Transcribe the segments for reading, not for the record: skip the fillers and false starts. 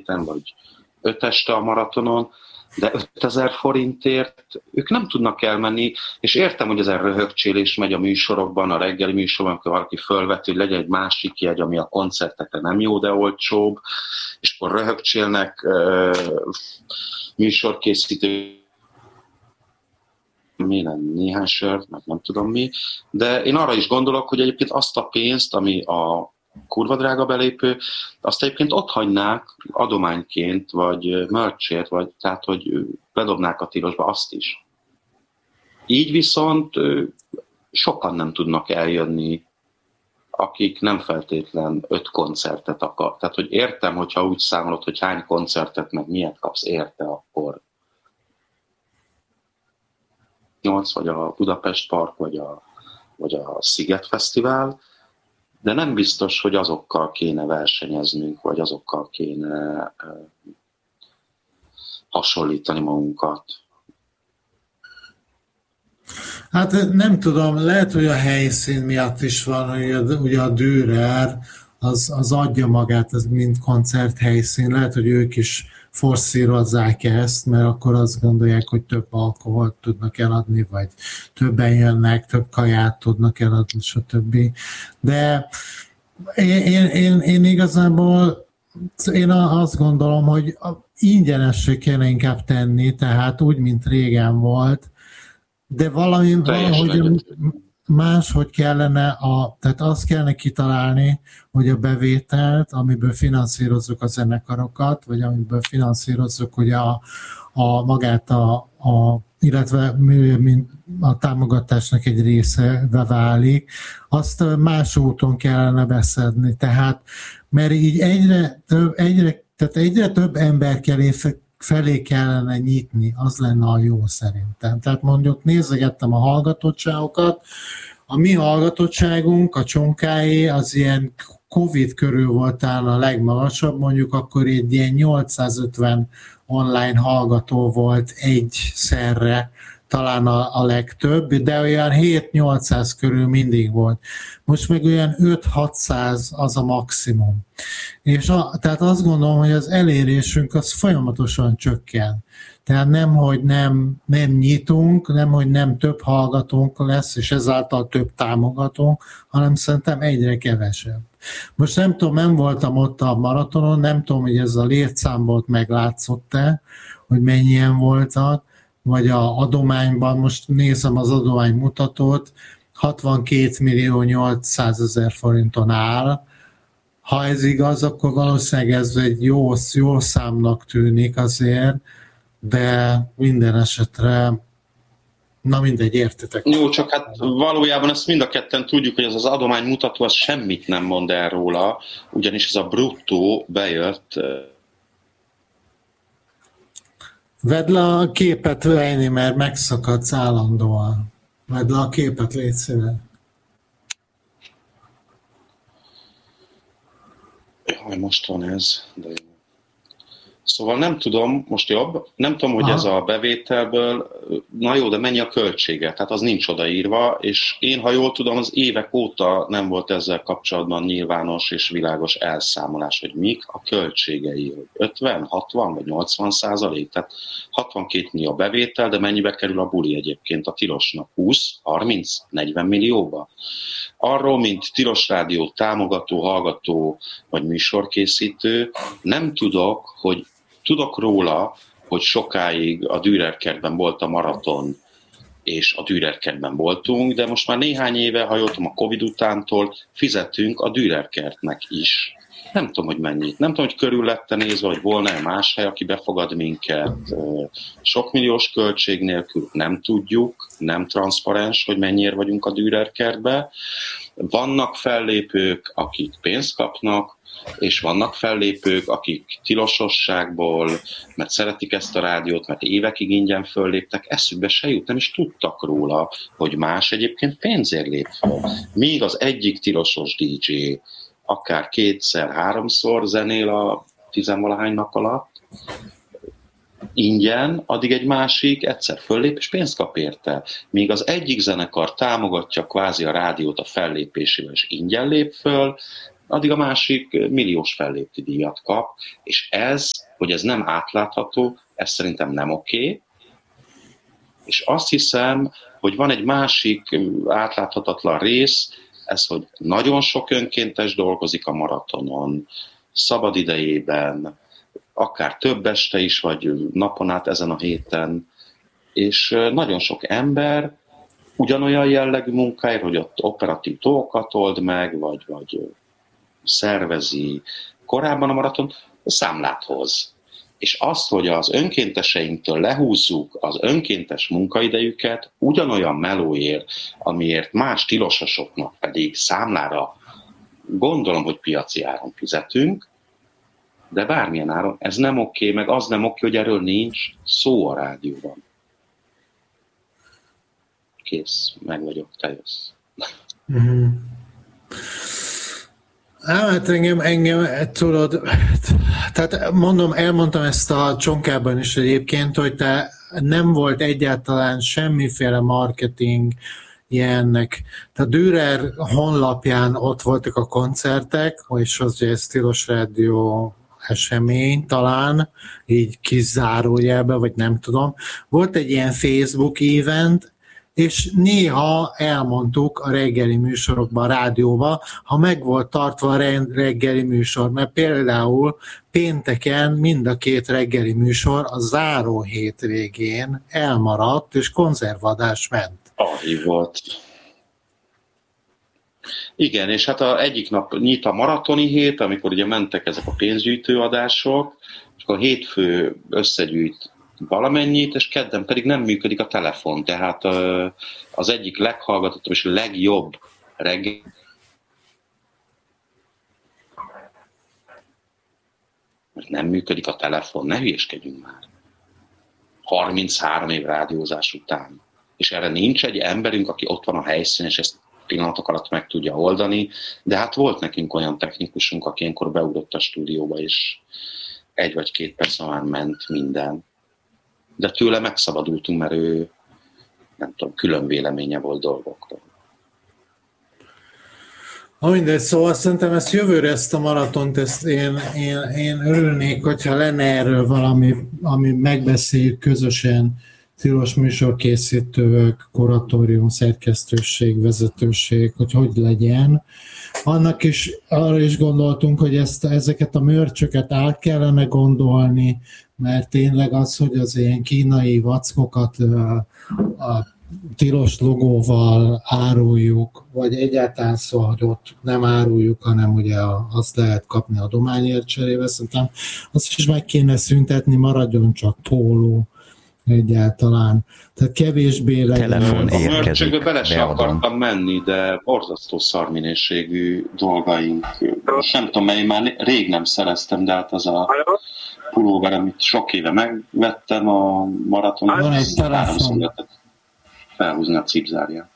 héten, vagy 5 este a maratonon, de 5000 forintért ők nem tudnak elmenni, és értem, hogy ezen röhögcsélés megy a műsorokban, a reggeli műsorban, amikor valaki fölveti, hogy legyen egy másik jegy, ami a koncertekre nem jó, de olcsóbb, és akkor röhögcsélnek műsorkészítők, néhány sört, meg nem tudom mi, de én arra is gondolok, hogy egyébként azt a pénzt, ami a kurva drága belépő, azt egyébként ott hagynák adományként, vagy merchért, vagy tehát, hogy bedobnák a tilosba azt is. Így viszont sokan nem tudnak eljönni, akik nem feltétlen 5 koncertet akar. Tehát, hogy értem, hogyha úgy számolod, hogy hány koncertet, meg miért kapsz érte, akkor 8, vagy a Budapest Park, vagy a Sziget Fesztivál, de nem biztos, hogy azokkal kéne versenyeznünk, vagy azokkal kéne hasonlítani magunkat. Hát nem tudom, lehet, hogy a helyszín miatt is van, hogy ugye a Dürer az adja magát, ez mint koncerthelyszín, lehet, hogy ők is forszírozzák ezt, mert akkor azt gondolják, hogy több alkoholt tudnak eladni, vagy többen jönnek, több kaját tudnak eladni, stb. De én igazából én azt gondolom, hogy ingyenessé kéne inkább tenni, tehát úgy, mint régen volt, de valahogy máshogy kellene, tehát azt kellene kitalálni, hogy a bevételt, amiből finanszírozzuk a zenekarokat, vagy amiből finanszírozzuk hogy magát illetve a támogatásnak egy része válik, azt más úton kellene beszedni. Tehát, mert így egyre több ember felé kellene nyitni, az lenne a jó szerintem. Tehát mondjuk nézegettem a hallgatottságokat, a mi hallgatottságunk, a Csonkáé, az ilyen Covid körül volt talán a legmagasabb, mondjuk akkor egy ilyen 850 online hallgató volt egyszerre, talán a legtöbb, de olyan 7-800 körül mindig volt. Most meg olyan 5-600 az a maximum. És tehát azt gondolom, hogy az elérésünk az folyamatosan csökken. Tehát nem, hogy nem nyitunk, nem, hogy nem több hallgatónk lesz, és ezáltal több támogatónk, hanem szerintem egyre kevesebb. Most nem tudom, nem voltam ott a maratonon, nem tudom, hogy ez a létszámból meglátszott-e, hogy mennyien voltak, vagy a adományban, most nézem az adománymutatót, 62.800.000 forinton áll. Ha ez igaz, akkor valószínűleg ez egy jó számnak tűnik azért, de minden esetre, na mindegy, értitek. Jó, csak hát valójában ezt mind a ketten tudjuk, hogy ez az adománymutató az semmit nem mond el róla, ugyanis ez a bruttó bejött. Vedd le a képet, Reini, mert megszakadsz állandóan. Vedd le a képet, légy szíves. Jaj, most van ez, de jó. Szóval nem tudom, most jobb, nem tudom, hogy ez a bevételből, na jó, de mennyi a költsége, tehát az nincs odaírva, és én, ha jól tudom, az évek óta nem volt ezzel kapcsolatban nyilvános és világos elszámolás, hogy mik a költségei, 50, 60 vagy 80%, tehát 62 millió a bevétel, de mennyibe kerül a buli egyébként a tilosnak? 20, 30, 40 millióba? Arról, mint Tilos Rádió támogató, hallgató vagy műsorkészítő, nem tudok, hogy tudok róla, hogy sokáig a Dürer kertben volt a maraton, és a Dürer kertben voltunk, de most már néhány éve, ha jól tudom, a Covid utántól fizetünk a Dürer kertnek is. Nem tudom, hogy mennyit. Nem tudom, hogy körül lett nézve, hogy volna-e más hely, aki befogad minket. Sok milliós költség nélkül nem tudjuk, nem transzparens, hogy mennyire vagyunk a Dürer kertbe. Vannak fellépők, akik pénzt kapnak, és vannak fellépők, akik tilososságból, mert szeretik ezt a rádiót, mert évekig ingyen fölléptek, eszükbe se jut, nem is tudtak róla, hogy más egyébként pénzért lép fel. Míg az egyik tilosos DJ akár 2-3-szor zenél a 10-valahány nap alatt, ingyen, addig egy másik egyszer föllép, és pénzt kap érte. Míg az egyik zenekar támogatja kvázi a rádiót a fellépésével, és ingyen lép föl, addig a másik milliós fellépti díjat kap, és ez, hogy ez nem átlátható, ez szerintem nem oké. És azt hiszem, hogy van egy másik átláthatatlan rész, ez, hogy nagyon sok önkéntes dolgozik a maratonon, szabad idejében, akár több este is, vagy napon át ezen a héten, és nagyon sok ember ugyanolyan jellegű munkáért, hogy ott operatív dolgokat old meg, vagy szervezi korábban a maraton, számlát hoz. És azt, hogy az önkénteseinktől lehúzzuk az önkéntes munkaidejüket ugyanolyan melóért, amiért más tilososoknak pedig számlára gondolom, hogy piaci áron fizetünk, de bármilyen áron, ez nem oké, meg az nem oké, hogy erről nincs szó a rádióban. Kész, meg vagyok, te jössz. Mm-hmm. Hát engem tudod, tehát elmondtam ezt a csonkában is egyébként, hogy te nem volt egyáltalán semmiféle marketing ilyennek. Tehát Dürer honlapján ott voltak a koncertek, és az egy Tilos Rádió esemény talán, így kizárójelben, vagy nem tudom. Volt egy ilyen Facebook event, és néha elmondtuk a reggeli műsorokban, a rádióban, ha meg volt tartva a reggeli műsor, mert például pénteken mind a két reggeli műsor a záró hétvégén elmaradt, és konzervadás ment. Arra volt. Igen, és hát egyik nap nyit a maratoni hét, amikor ugye mentek ezek a pénzgyűjtőadások, és akkor hétfő összegyűjt valamennyit, és kedden pedig nem működik a telefon, tehát az egyik leghallgatottabb és legjobb reggel. Nem működik a telefon, ne hülyeskedjünk már. 33 év rádiózás után. És erre nincs egy emberünk, aki ott van a helyszínen, és ezt pillanatok alatt meg tudja oldani, de hát volt nekünk olyan technikusunk, aki ilyenkor beugrott a stúdióba, és 1 vagy 2 perc már ment minden. De tőle megszabadultunk, mert ő, nem tudom, külön véleménye volt dolgokról. Mindegy, szóval szerintem ezt jövőre, ezt a maratont, ezt én örülnék, hogyha lenne erről valami, ami megbeszéljük közösen, tilos műsorkészítők, kuratórium, szerkesztőség, vezetőség, hogy legyen. Annak is, arra is gondoltunk, hogy ezeket a mörcsöket át kellene gondolni, mert tényleg az, hogy az ilyen kínai vackokat a tilos logóval áruljuk, vagy egyáltalán szóval, hogy ott nem áruljuk, hanem ugye azt lehet kapni a dományért cserébe, szerintem azt is meg kéne szüntetni, maradjon csak póló egyáltalán. Tehát kevésbé legyen. A mörcsökbe bele sem akartam menni, de borzasztó szarminőségű dolgaink. Nem tudom, mert én már rég nem szereztem, de hát az a pulóver, amit sok éve megvettem a maratonon, van egy telefon. Felhúzni a cipzárját.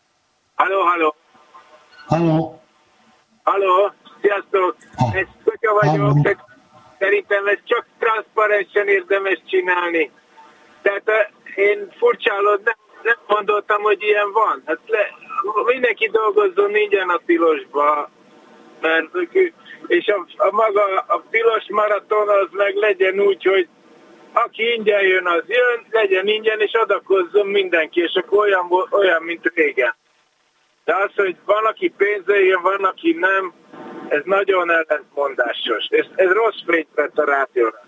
Halló, sziasztok! Ez Kutya vagyok, de szerintem ezt csak transzparensen érdemes csinálni. Tehát én furcsálod, nem gondoltam, hogy ilyen van. Hát mindenki dolgozzon ingyen a tilosba, mert, és a maga a tilos maraton az meg legyen úgy, hogy aki ingyen jön, az jön, legyen ingyen, és adakozzon mindenki, és akkor olyan mint régen. De az, hogy van, aki pénzzel jön, van, aki nem, ez nagyon ellentmondásos. Ez rossz fényt vett a rádióra.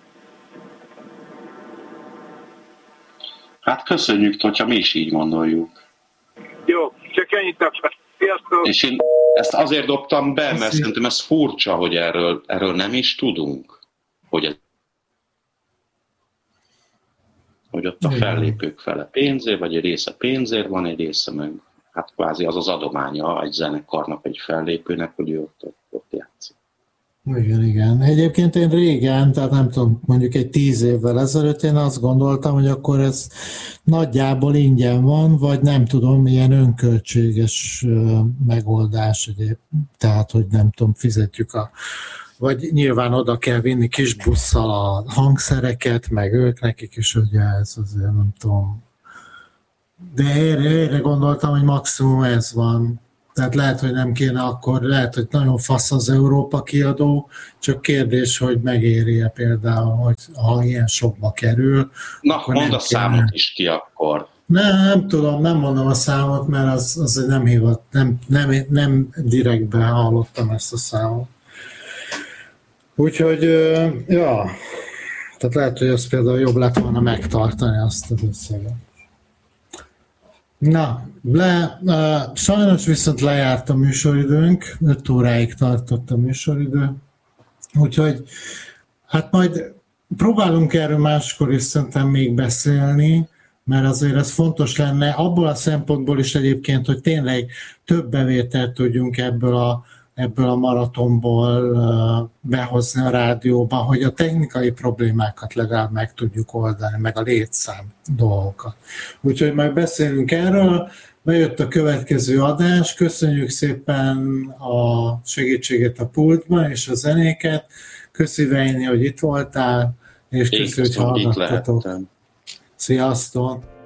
Hát köszönjük, hogyha mi is így gondoljuk. Jó, csak ennyit akarok. Sziasztok! És én ezt azért dobtam be, mert szerintem ez furcsa, hogy erről nem is tudunk. Hogy ott a fellépők fele pénzért, vagy egy része pénzért van, egy része meg, hát kvázi az az adománya egy zenekarnak, egy fellépőnek, hogy ő ott játszik. Igen. Egyébként én régen, tehát nem tudom, mondjuk egy 10 évvel ezelőtt én azt gondoltam, hogy akkor ez nagyjából ingyen van, vagy nem tudom, ilyen önköltséges megoldás egyéb. Tehát, hogy nem tudom, fizetjük vagy nyilván oda kell vinni kis busszal a hangszereket, meg ők nekik is, ugye ez azért nem tudom. De erre gondoltam, hogy maximum ez van. Tehát lehet, hogy nem kéne akkor, lehet, hogy nagyon fasz az Európa kiadó, csak kérdés, hogy megéri-e például, hogy ha ilyen sokba kerül. Na, mondd a számot is ki akkor. Nem tudom, nem mondom a számot, mert az nem direktben hallottam ezt a számot. Úgyhogy, ja, tehát lehet, hogy az például jobb lett volna megtartani azt az összeget. Na, sajnos viszont lejárt a műsoridőnk, 5 óráig tartott a műsoridő, úgyhogy hát majd próbálunk erről máskor is szerintem még beszélni, mert azért ez fontos lenne, abból a szempontból is egyébként, hogy tényleg több bevételt tudjunk ebből a maratonból behozni a rádióba, hogy a technikai problémákat legalább meg tudjuk oldani, meg a létszám dolgokat. Úgyhogy majd beszélünk erről, bejött a következő adás, köszönjük szépen a segítséget a pultban és a zenéket, köszi Veini, hogy itt voltál, és köszi, hogy hallgattatok. Sziasztok!